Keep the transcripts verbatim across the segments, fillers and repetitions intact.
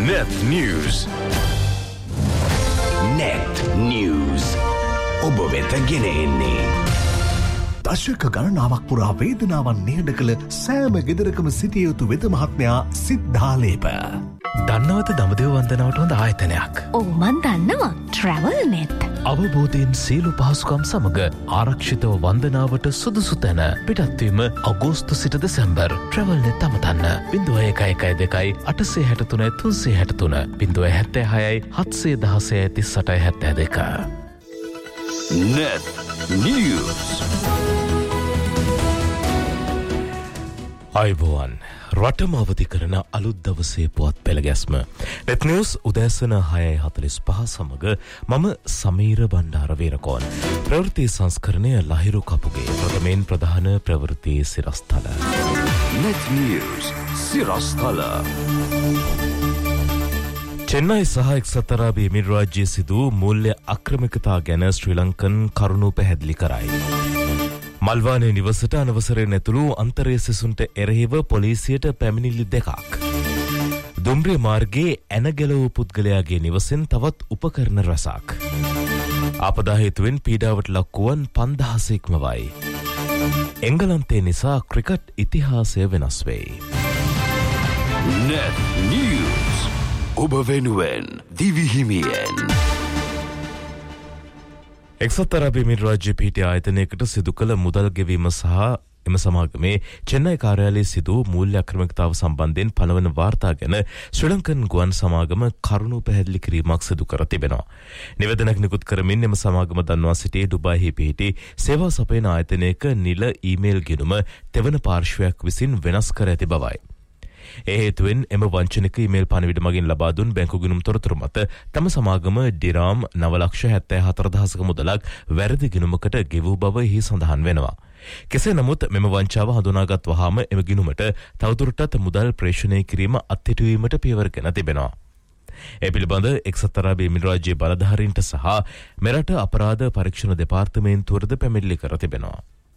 Net News. Net News. ඔබ වෙත ගෙන එන්නේ දශක ගණනාවක් පුරා වේදනාවන් නිහඬ කළ සෑම ගෙදරකම සිටිය යුතු වෙද මහත්මයා සිද්ධාලේප. දන්නවද දඹදිව වන්දනාවට හොඳ ආයතනයක්? ඔව් මන් දන්නවා. Travel Net. අවබෝධයෙන් සියලු පහසුකම් සමග ආරක්ෂිතව වන්දනාවට සුදුසු තැන. පිටත්වීම අගෝස්තු සිට දෙසැම්බර්. Travel Net අමතන්න. ज़ीरो एक एक एक दो आठ सात तीन तीन सात तीन ज़ीरो एक छह सात एक ज़ीरो तीन आठ सात दो. Net News. අයිබෝවන් රටම අවදි කරන අලුත් දවසේ පුවත් පෙළගැස්ම. Net News උදෑසන හය හතළිස් පහ සමග මම සමීර බණ්ඩාර වීරකෝන්. ප්‍රවෘත්ති සංස්කරණය ලහිරු කපුගේ ප්‍රථමයෙන් ප්‍රධාන ප්‍රවෘත්ති සිරස්තල. Net News සිරස්තල. චෙන්නයි සහ එක්සත් අරාබි එමිරාජ්‍යයේ සිදු මූල්‍ය අක්‍රමිකතා ගැන ශ්‍රී ලංකන් කරුණු පැහැදිලි කරයි. මල්වානේ නිවසට අනවසරයෙන් ඇතුළු අන්තරේ සිසුන්ට එරෙහිව පොලිසියට පැමිණිලි දෙකක්. දුම්රිය මාර්ගයේ ඇනගැලවූ පුද්ගලයාගේ නිවසෙන් තවත් උපකරණ රැසක්. ආපදා හේතුවෙන් පීඩාවට ලක්වුවන් පන්දහස ඉක්මවයි. එංගලන්තේ නිසා ක්‍රිකට් ඉතිහාසය වෙනස් වෙයි. Net News. ඔබ වෙනුවෙන් දිවිහිමියෙන්. එක්සත් අරාබි එමිරාජ්‍ය පිහිටි ආයතනයකට සිදු කළ මුදල් ගෙවීම සහ එම සමාගමේ චෙන්නයි කාර්යාලයේ සිදු මූල්‍ය අක්‍රමිකතාව සම්බන්ධයෙන් පළවන වාර්තා ගැන ශ්‍රී ලංකන් ගුවන් සමාගම කරුණු පැහැදිලි කිරීමක් සිදු කර තිබෙනවා. නිවේදනයක් නිකුත් කරමින් එම සමාගම දන්වා සිටියේ ඩුබායිහි පිහිටි සේවා සපයන ආයතනයක නිල ඊමේල් ගිණුම තෙවන පාර්ශ්වයක් විසින් වෙනස් කර ඇති බවයි. ඒ හේතුවෙන් එම වංචනික ඊමේල් පණිවිඩ මගින් ලබා දුන් බැංකු ගිණුම් තොරතුරු මත තම සමාගම ඩිරාම් නව ලක්ෂ හැත්තෑ හතර දහසක මුදලක් වැරදි ගිණුමකට ගෙවූ බව එහි සඳහන් වෙනවා. කෙසේ නමුත් මෙම වංචාව හඳුනාගත් වහාම එම ගිණුමට තවදුරටත් මුදල් ප්‍රේෂණය කිරීම අත්හිටුවීමට පියවර ගෙන තිබෙනවා. ඒ පිළිබඳ එක්සත් අරාබි එමිරාජ්‍යයේ බලධාරීන්ට සහ මෙරට අපරාධ පරීක්ෂණ දෙපාර්තමේන්තුවටද පැමිණිලි කර තිබෙනවා.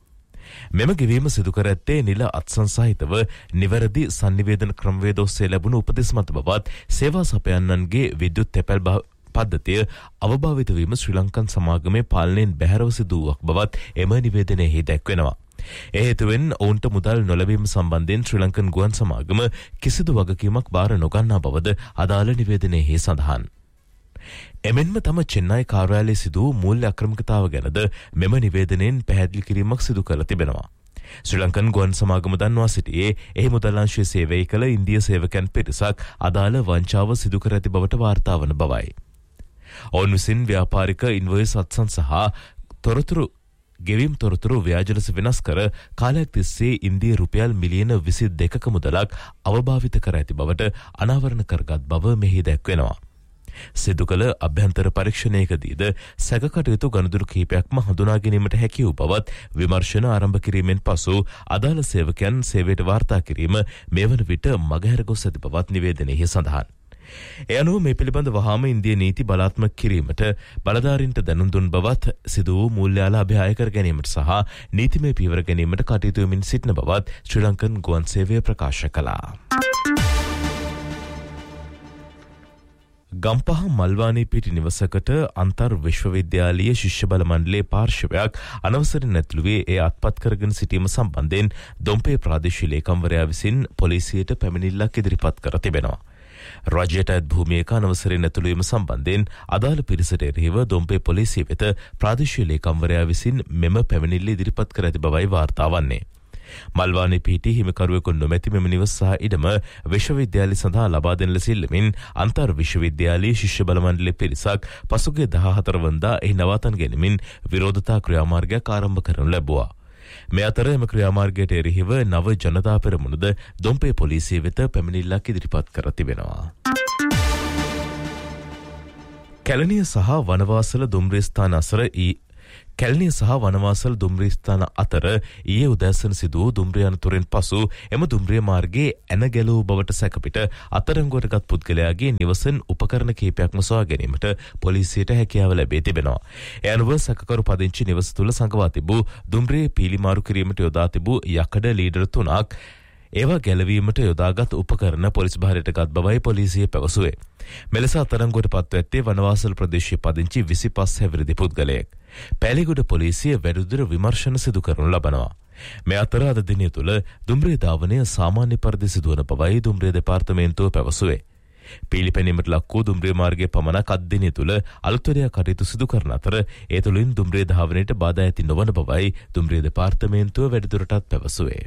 මෙම ගෙවීම සිදු කර ඇත්තේ නිල අත්සන් සහිතව නිවැරදි සංනිවේදන ක්‍රමවේද ඔස්සේ ලැබුණු උපදෙස් මත බවත් සේවා සපයන්නන්ගේ විද්‍යුත් තැපැල් පද්ධතිය අවභාවිත වීම ශ්‍රී ලංකන් සමාගමේ පාලනයෙන් බැහැරව සිදුවක් බවත් එම නිවේදනයෙහි දැක්වෙනවා. ඒ හේතුවෙන් ඔවුන්ට මුදල් නොලැබීම සම්බන්ධයෙන් ශ්‍රී ලංකන් ගුවන් සමාගම කිසිදු වගකීමක් බාර නොගන්නා බවද අදාළ නිවේදනයෙහි සඳහන්. එමෙන්ම තම චෙන්නයි කාර්යාලයේ සිදු මූල්‍ය අක්‍රමිකතාව ගැනද මෙම නිවේදනයෙන් පැහැදිලි කිරීමක් සිදු කර තිබෙනවා. ශ්‍රී ලංකන් ගුවන් සමාගම දන්වා සිටියේ එහි මුදල් අංශයේ සේවය කළ ඉන්දිය සේවකයන් පිරිසක් අදාළ වංචාව සිදු කර ඇති බවට වාර්තා වන බවයි. ඔවුන් විසින් ව්‍යාපාරික ඉන්වොයිස් අත්සන් සහ තොරතුරු ගෙවීම් තොරතුරු ව්‍යාජ ලෙස වෙනස් කර කාලයක් තිස්සේ ඉන්දිය රුපියල් මිලියන විසි දෙකක මුදලක් අවභාවිත කර ඇති බවට අනාවරණ කරගත් බව මෙහි දැක්වෙනවා. සිදු කළ අභ්‍යන්තර පරීක්ෂණයකදීද සැකකටයුතු ගණදුරු කිහිපයක්ම හඳුනා ගැනීමට හැකි වූ බවත් විමර්ශන ආරම්භ කිරීමෙන් පසු අදාළ සේවකයන් සේවයට වාර්තා කිරීම මේ වන විට මගහැර ගොස් ඇති බවත් නිවේදනයෙහි සඳහන්. ඒ අනුව මේ පිළිබඳ වහාම ඉන්දිය නීති බලාත්මක කිරීමට බලධාරීන්ට දැනුම් දුන් බවත් සිදු වූ මූල්‍යාලාභය අය කර ගැනීමට සහ නීතිමය පියවර ගැනීමට කටයුතු වෙමින් සිටින බවත් ශ්‍රී ලංකන් ගුවන් සේවය ප්‍රකාශ කළා. ගම්පහ මල්වානී පිටි නිවසකට අන්තර් විශ්වවිද්‍යාලීය ශිෂ්‍ය බල මණ්ඩලයේ පාර්ශවයක් අනවසරින් ඇතුළුවේ ඒ අත්පත් කරගෙන සිටීම සම්බන්ධයෙන් දොම්පේ ප්‍රාදේශීය ලේකම්වරයා විසින් පොලිසියට පැමිණිල්ලක් ඉදිරිපත් කර තිබෙනවා. රජයට අයත් භූමියක අනවසරින් ඇතුළුවීම සම්බන්ධයෙන් අදාළ පිරිසට එරෙහිව දොම්පේ පොලිසිය වෙත ප්‍රාදේශීය ලේකම්වරයා විසින් මෙම පැමිණිල්ල ඉදිරිපත් කර ඇති බවයි වාර්තා වන්නේ. මල්වානේ පිහිටි හිමිකරුවෙකු නොමැති මෙම නිවස සහ ඉඩම විශ්වවිද්‍යාලය සඳහා ලබා දෙන ලෙස ඉල්ලමින් අන්තර් විශ්වවිද්‍යාලීය ශිෂ්‍ය බල මණ්ඩලයේ පිරිසක් පසුගිය දහහතර වනදා එහි නවාතන් ගැනීමෙන් විරෝධතා ක්‍රියාමාර්ගයක් ආරම්භ කරනු ලැබුවා. මේ අතර එම ක්‍රියාමාර්ගයට එරෙහිව නව ජනතා පෙරමුණද දොම්පේ පොලිසිය වෙත පැමිණිල්ලක් ඉදිරිපත් කර තිබෙනවා. කැලණිය සහ වනවාසල දුම්රිය ස්ථාන අසර ඊ කැලණිය සහ වනවාසල් දුම්රිය ස්ථාන අතර ඊයේ උදෑසන සිදු වූ දුම්රිය අනතුරෙන් පසු එම දුම්රිය මාර්ගයේ ඇන ගැලවූ බවට සැකපිට අත්අඩංගුවටගත් පුද්ගලයාගේ නිවසෙන් උපකරණ කිහිපයක්ම සොයා ගැනීමට පොලිසියට හැකියාව ලැබී තිබෙනවා. ඒ අනුව සැකකරු පදිංචි නිවස තුළ සංගවා තිබූ දුම්රිය පීලිමාරු කිරීමට යොදා තිබූ යකඩ ලීඩර් තුනක් ඒවා ගැලවීමට යොදාගත් උපකරණ පොලිස් භාරයට ගත් බවයි පොලිසිය පැවසුවේ. මෙලෙස අත්අඩංගුවට පත්ව ඇත්තේ වනවාසල් ප්‍රදේශයේ පදිංචි විසිපස් හැවිරිදි පුද්ගලයෙක්. පැලිගොඩ පොලිසිය වැඩිදුර විමර්ශන සිදු කරනු ලබනවා. මේ අතර අද දිනය තුළ දුම්රිය ධාවනය සාමාන්‍ය පරිදි සිදුවන බවයි දුම්රිය දෙපාර්තමේන්තුව පැවසුවේ. පීලිපැනීමට ලක් වූ දුම්රිය මාර්ගයේ පමණක් අද දිනය තුළ අලුත්වරයා කටයුතු සිදු කරන අතර ඒ තුළින් දුම්රිය ධාවනයට බාධා ඇති නොවන බවයි දුම්රිය දෙපාර්තමේන්තුව වැඩිදුරටත් පැවසුවේ.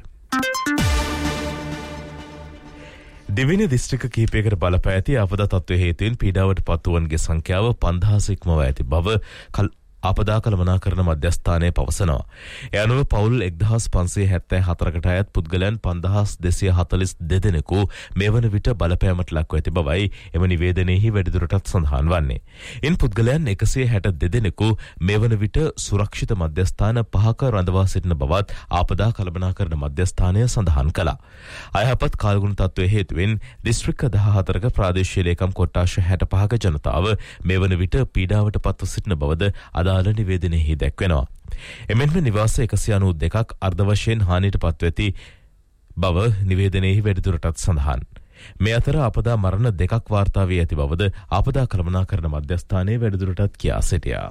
දෙවෙනි දිස්ත්‍රික්ක කිහිපයකට බලපෑ ඇති ආපදා තත්ත්වය හේතුවෙන් පීඩාවට පත්වුවන්ගේ සංඛ්‍යාව පන්දහස ඉක්මවා ඇති බව ආපදා කළමනාකරණ මධ්‍යස්ථානය පවසනවා. ඒ අනුව පවුල් එක්දහස් පන්සිය හැත්තෑ හතරකට අයත් පුද්ගලයන් පන්දහස් දෙසිය හතළිස් දෙදෙනෙකු මේ වන විට බලපෑමට ලක්ව ඇති බවයි එම නිවේදනයෙහි වැඩිදුරටත් සඳහන් වන්නේ. ඉන් පුද්ගලයන් එකසිය හැට දෙදෙනෙකු මේ වන විට සුරක්ෂිත මධ්‍යස්ථාන පහක රඳවා සිටින බවත් ආපදා කළමනාකරණ මධ්‍යස්ථානය සඳහන් කළා. අයහපත් කාලගුණ තත්ත්වය හේතුවෙන් දිස්ත්‍රික්ක දහහතරක ප්‍රාදේශීය ලේකම් කොට්ටාශ හැට පහක ජනතාව මේ වන විට පීඩාවට පත්ව සිටින බවද අදාළ නිවේදනයෙහි දැක්වෙනවා. එමෙන්ම නිවාස එකසිය අනූ දෙකක් අර්ධ වශයෙන් හානියට පත්ව ඇති බව නිවේදනයෙහි වැඩිදුරටත් සඳහන්. මේ අතර ආපදා මරණ දෙකක් වාර්තා වී ඇති බවද ආපදා කළමනාකරණ මධ්‍යස්ථානයේ වැඩිදුරටත් කියා සිටියා.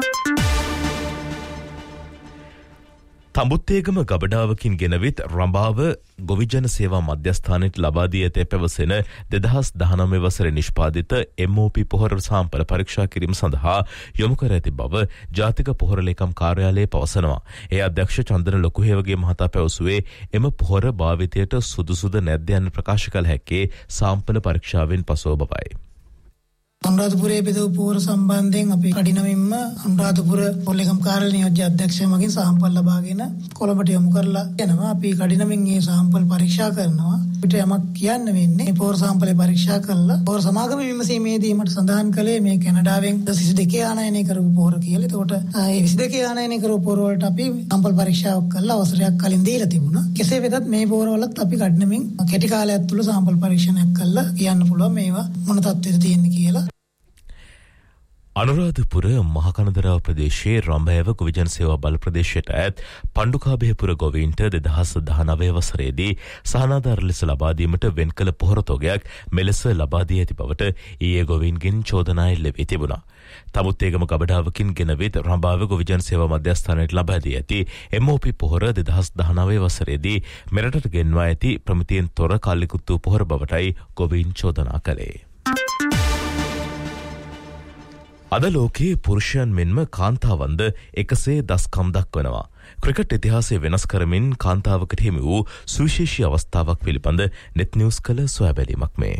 තඹුත්තේගම ගබඩාවකින් ගෙනවිත් රඹාව ගොවිජන සේවා මධ්‍යස්ථානයට ලබා දී ඇතැයි පැවසෙන දෙදහස් දහනවය වසරේ නිෂ්පාදිත එම් ඕ පී පොහොර සාම්පල පරීක්ෂා කිරීම සඳහා යොමු කර ඇති බව ජාතික පොහොර ලේකම් කාර්යාලය පවසනවා. ඒ අධ්‍යක්ෂ චන්දන ලොකුහේවගේ මහතා පැවසුවේ එම පොහොර භාවිතයට සුදුසුද නැද්ද යන ප්‍රකාශ කළ හැක්කේ සාම්පල පරීක්ෂාවෙන් පසුව බවයි. අනුරාධපුරයේ බෙදූ පොහොර සම්බන්ධයෙන් අපි කඩිනමින්ම අනුරාධපුර පොල්ලේකම් කාර්යාලය නියෝජ්‍ය අධ්‍යක්ෂයා මගින් සාම්පල් ලබාගෙන කොළඹට යොමු කරලා යනවා. අපි කඩිනමින් මේ සාම්පල් පරීක්ෂා කරනවා. අපිට යමක් කියන්න වෙන්නේ පොහොර සාම්පලේ පරීක්ෂා කරලා පොහොර සමාගම විමසීමේදී මට සඳහන් කළේ මේ කැනඩාවෙන් විසි දෙකේ ආනයනය කරපු පොහොර කියලා. එතකොට මේ විසි දෙකේ ආනයනය කරපු පොහොර වලට අපි සාම්පල් පරීක්ෂාවක් කරලා අවසරයක් කලින් දීලා තිබුණා. කෙසේ වෙතත් මේ පොහොර වලත් අපි කඩිනමින් කෙටි කාලයක් තුළ සාම්පල් පරීක්ෂණයක් කරලා කියන්න පුළුවන් මේවා මොන තත්ත්වෙද තියෙන්නේ කියලා. අනුරාධපුර මහකනදරාව ප්‍රදේශයේ රඹෑව ගොවිජන සේවා බල ප්‍රදේශයට ඇත් පණ්ඩුකාභයපුර ගොවීන්ට දෙදහස් දහනවය වසරේදී සහනාධාර ලෙස ලබා දීමට වෙන් කළ පොහොර තොගයක් මෙලෙස ලබා දී ඇති බවට ඊයේ ගොවීන්ගෙන් චෝදනා එල්ල වී තිබුණා. තමුත්තේගම ගබඩාවකින් ගෙනවිත් රඹාව ගොවිජන සේවා මධ්‍යස්ථානයට ලබා දී ඇති එම් ඕ පී පොහොර දෙදහස් දහනවය වසරේදී මෙරටට ගෙන්වා ඇති ප්‍රමිතියෙන් තොර කල්ලිකුත්තු පොහොර බවටයි ගොවීන් චෝදනා කළේ. අද ලෝකයේ පුරුෂයන් මෙන්ම කාන්තාවන්ද එකසේ දස්කම් දක්වනවා. ක්‍රිකට් ඉතිහාසය වෙනස් කරමින් කාන්තාවකට හිමි වූ සුවිශේෂී අවස්ථාවක් පිළිබඳ නෙත් නිවුස් කළ සොයා බැලීමක් මේ.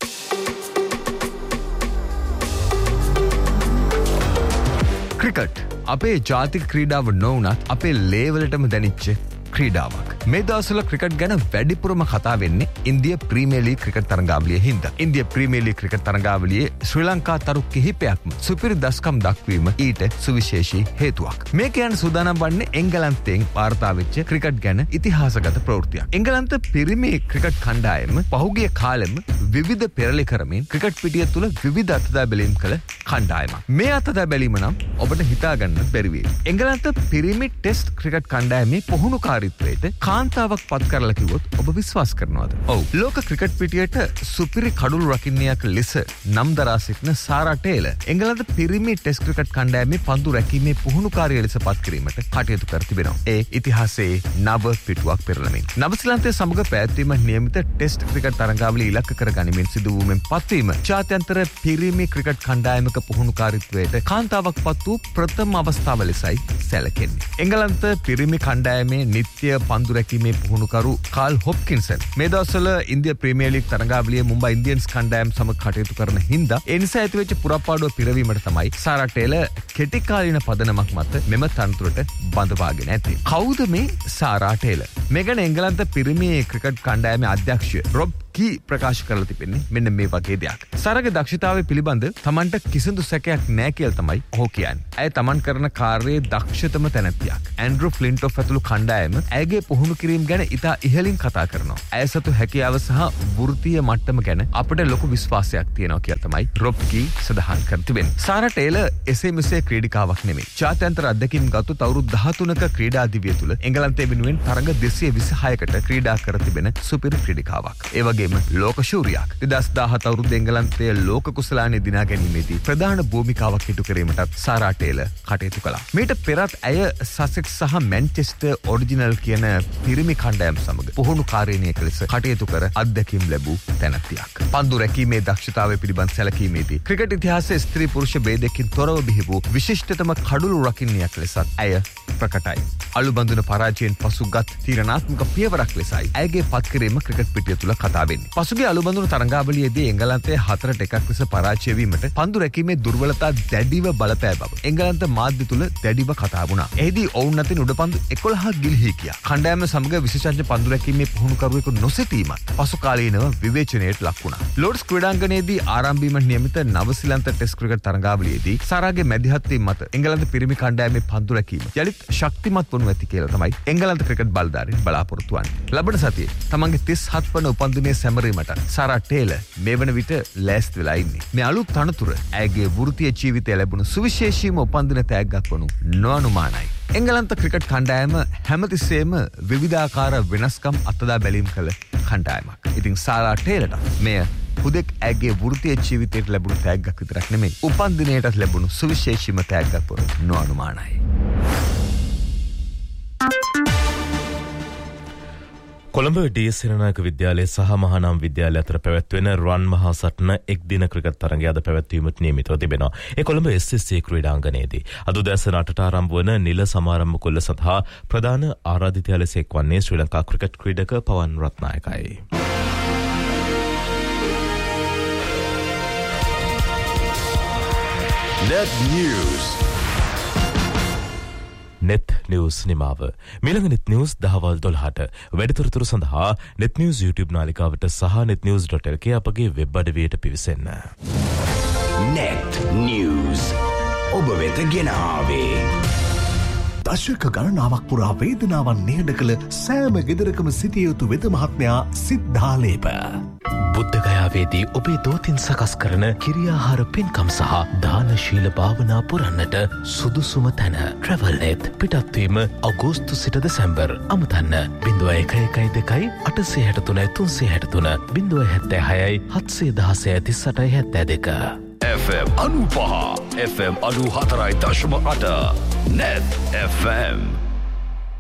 ක්‍රිකට් අපේ ජාතික ක්‍රීඩාව නොවුනත් අපේ ලේවලටම දැනිච්ච ක්‍රීඩාවක්. මේ දවස්වල ක්‍රිකට් ගැන වැඩිපුරම කතා වෙන්නේ ඉන්දිය ප්‍රීමියර් ලීග් ක්‍රිකට් තරඟාවලිය හින්දා. ඉන්දිය ප්‍රීමියර් ලීග් ක්‍රිකට් තරඟාවලියේ ශ්‍රී ලංකා තරු කිහිපයක්ම සුපිරි දස්කම් දක්වීම ඊට සුවිශේෂී හේතුවක්. මේක යන සූදානම් වන්නේ එංගලන්තයෙන් වාර්තා වෙච්ච ක්‍රිකට් ගැන ඉතිහාසගත ප්‍රවෘත්තියක්. එංගලන්ත පිරිමි ක්‍රිකට් කණ්ඩායම පහුගිය කාලෙම විවිධ පෙරලි කරමින් ක්‍රිකට් පිටිය තුළ විවිධ අත්දැක බැලීම් කළ කණ්ඩායමක්. මේ අත්දැක බැලීම නම් ඔබට හිතා ගන්න බැරි වෙයි. එංගලන්ත පිරිමි ටෙස්ට් ක්‍රිකට් කණ්ඩායමේ පුහුණුකාරීත්වයට කාන්තාවක් පත් කරලා කිව්වොත් ඔබ විශ්වාස කරනවද? ඔව්. ලෝක ක්‍රිකට් පිටියට සුපිරි කඩුළු රකින්නයක් ලෙස නම් දරා සිටින සාරා ටේලර් එංගලන්ත පිරිමි ටෙස්ට් ක්‍රිකට් කණ්ඩායමේ පන්දු රැකීමේ පුහුණුකාරිය ලෙස පත් කිරීමට කටයුතු කර තිබෙනවා. ඒ ඉතිහාසයේ නව පිටුවක් පෙරළමින්. නවසීලන්තයේ සමග පැවැත්වීම නියමිත ටෙස්ට් ක්‍රිකට් තරඟාවලිය ඉලක්ක කර ගනිමින් සිදු වූ මෙම පත්වීම ජාත්‍යන්තර පිරිමි ක්‍රිකට් කණ්ඩායමක පුහුණුකාරීත්වයට කාන්තාවක් පත් වූ ප්‍රථම අවස්ථාව ලෙසයි සැලකෙන්නේ. එංගලන්ත පිරිමි කණ්ඩායමේ නිත්‍ය පන්දු රැකීමේ පුහුණුකරු කාල් හොප්කින්සන් මේ දවස්වල ඉන්දිය ප්‍රීමියර් ලීග් තරඟාවලියේ මුම්බයි ඉන්දියන්ස් කණ්ඩායම සමග කටයුතු කරන හින්දා ඒ නිසා ඇතිවෙච්ච පුරප්පාඩුව පිරවීමට තමයි සාරා ටේලර් කෙටි කාලීන පදනමක් මත මෙම තනතුරට බඳවාගෙන ඇත්තේ. කවුද මේ සාරා ටේලර්? මේ ගැන එංගලන්ත පිරිමි ක්‍රිකට් කණ්ඩායමේ අධ්‍යක්ෂ රොබ් කී ප්‍රකාශ කරලා තිබෙන්නේ මෙන්න මේ වගේ දෙයක්. සාරාගේ දක්ෂතාවය පිළිබඳ තමන්ට කිසිදු සැකයක් නැහැ කියලා තමයි ඔහු කියන්නේ. ඇය තමන් කරන කාර්යයේ දක්ෂතම තැනැත්තියක්. ඇන්ඩ්‍රු ෆ්ලින්ටොෆ් ඇතුළු කණ්ඩායම ඇයගේ පුහුණු කිරීම ගැන ඉතා ඉහළින් කතා කරනවා. ඇය සතු හැකියාව සහ වෘත්තීය මට්ටම ගැන අපිට ලොකු විශ්වාසයක් තියෙනවා කියලා තමයි රොබ්කී සඳහන් කර තිබෙන්නේ. සාරා ටේලර් එසේ මෙසේ ක්‍රීඩිකාවක් නෙමෙයි. ජාත්‍යන්තර අත්දැකීම් ගත්තු අවුරුදු දහතුනක ක්‍රීඩා දිවිය තුළ එංගලන්තය වෙනුවෙන් තරඟ දෙසිය විසිහයකට ක්‍රීඩා කර තිබෙන සුපිරි ක්‍රීඩිකාවක්. ඒ වගේම ලෝක ශූරියක්. දෙදහස් දහහත අවුරුද්දේ එංගලන්තයේ ලෝක කුසලානේ දිනා ගැනීමේදී ප්‍රධාන භූමිකාවක් ඉටු කිරීමටත් සාරා ටේලර් කටයුතු කළා. මීට පෙරත් ඇය සසෙක්ස් සහ මැන්චෙස්ටර් ඔරිජිනල් කියන පිරිමි කණ්ඩායම් සමග පුහුණු කාර්යනියක ලෙස කටයුතු කර අත්දැකීම් ලැබූ තැනැත්තියක්. පන්දු රැකීමේ දක්ෂතාවය පිළිබඳ සැලකීමේදී ක්‍රිකට් ඉතිහාසයේ ස්ත්‍රී පුරුෂ භේදයකින් තොරව බිහි වූ විශිෂ්ටතම කඩුළු රකින්නියක් ලෙසත් ඇය ප්‍රකටයි. අලුබඳුන පරාජයෙන් පසුගත් තීරණාත්මක පියවරක් ලෙසයි ඇයගේ පත්කිරීම ක්‍රිකට් පිටිය තුළ කතා වෙන්නේ. පසුගිය අලුබඳුන තරඟාවලියේදී එංගලන්තයේ හතරට එකක් ලෙස පරාජය වීමට පන්දු රැකීමේ දුර්වලතා දැඩිව බලපෑ බව එංගලන්ත මාධ්‍ය තුළ දැඩිව කතා වුණා. එෙහිදී ඔවුන් අතින් උඩපන්දු එකොළහක් ගිලිහී ගියා. කණ්ඩායම සමග විශේෂඥ පන්දු රැකීමේ පුහුණුකරුවෙකු නොසිටීමත් පසුකාලීනව විවේචනයට ලක් වුණා. ලෝඩ්ස් ක්‍රීඩාංගණයේදී ආරම්භ වීමට නියමිත නවසීලන්ත ටෙස්ට් ක්‍රිකට් තරඟාවලියේදී සාරාගේ මැදිහත් වීම මත එංගලන්ත පිරිමි කණ්ඩායමේ පන්දු රැකීම යලිත් ශක්තිමත් වනු ඇති කියලා තමයි එංගලන්ත ක්‍රිකට් බලධාරීන් බලාපොරොත්තු වන්නේ. ලබන සතියේ තමන්ගේ තිස් හත් වන උපන්දිනය සැමරීමට සාරා ටේලර් මේ වන විට ලෑස්ති වෙලා ඉන්නේ. මේ අලුත් තනතුර ඇයගේ වෘත්තීය ජීවිතය ලැබුණු සුවිශේෂීම උපන්දින තෑග්ගක් වනු නොඅනුමානයි. එංගලන්ත ක්‍රිකට් කණ්ඩායම හැමතිස්සෙම විවිධාකාර වෙනස්කම් අත්දැක බැලීම් කළ කණ්ඩායමක්. ඉතින් සාරා ටේලර්ට මෙය හුදෙක් ඇගේ වෘත්තීය ජීවිතයට ලැබුණු තෑග්ගක් විතරක් නෙමෙයි උපන්දිනයටත් ලැබුණු සුවිශේෂීම තෑග්ගක් වනු නොඅනුමානයි. කොළඹ ඩී.එස්. සේනානායක විද්‍යාලය සහ මහානාම විද්‍යාලය අතර පැවැත්වෙන රන් මහා සටන එක් දින ක්‍රිකට් තරඟය අද පැවැත්වීමට නියමිතව තිබෙනවා. ඒ කොළඹ එස් එස් සී ක්‍රීඩාංගණයේදී අද උදෑසන අටට ආරම්භ වන නිල සමාරම්භ කොල්ල සඳහා ප්‍රධාන ආරාධිතයා ලෙස එක්වන්නේ ශ්‍රී Lanka cricket ක්‍රීඩක පවන් රත්නායකයි. Net News. net news නිමාව. මීළඟ net news දහවල් දොළහට වැඩිතොරතුරු සඳහා net news YouTube නාලිකාවට සහ net news dot l k අපගේ වෙබ් අඩවියට පිවිසෙන්න. Net News. ඔබ වෙත ගෙන ආවේ දශක ගණනාවක් පුරා වේදනාවන් නිහඬ කළ සෑම ගෙදරකම සිටිය යුතු වෙද මහත්මයා සිද්ධාලේප. බුද්ධගයාවේදී ඔබේ දෝතින් සකස් කරන කිරියාහාර පින්කම් සහ දානශීල භාවනා පුරන්නට සුදුසුම තැන ට්‍රැවල්නෙත්. පිටත්වීම අගෝස්තු සිට දෙසැම්බර්. අමතන්න බිඳුව එක එකයි දෙකයි අටසේ හැට තුනයි තුන්සේ හැට තුන බිඳුව හැත්තෑ හයයි හත්සේ දහසය තිස් අටයි හැත්තෑ දෙක. F M අනූපහ F M අනූ හතරයි දශම අට Net F M